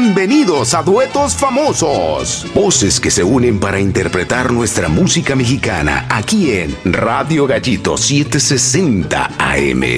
Bienvenidos a Duetos Famosos. Voces que se unen para interpretar nuestra música mexicana aquí en Radio Gallito 760 AM.